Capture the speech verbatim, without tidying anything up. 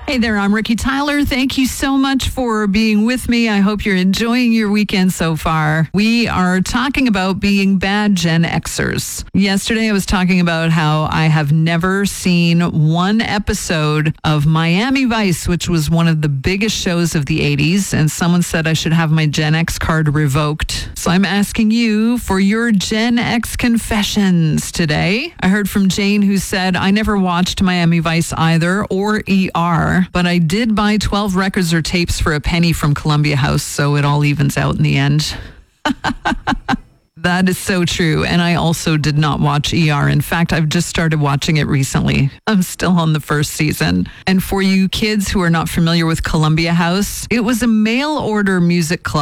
Hey there, I'm Ricky Tyler. Thank you so much for being with me. I hope you're enjoying your weekend so far. We are talking about being bad Gen Xers. Yesterday, I was talking about how I have never seen one episode of Miami Vice, which was one of the biggest shows of the eighties, and someone said I should have my Gen X card revoked. So I'm asking you for your Gen X confessions today. I heard from Jane, who said, I never watched Miami Vice either, or E R. But I did buy twelve records or tapes for a penny from Columbia House, so it all evens out in the end. That is so true. And I also did not watch E R. In fact, I've just started watching it recently. I'm still on the first season. And for you kids who are not familiar with Columbia House, it was a mail order music club.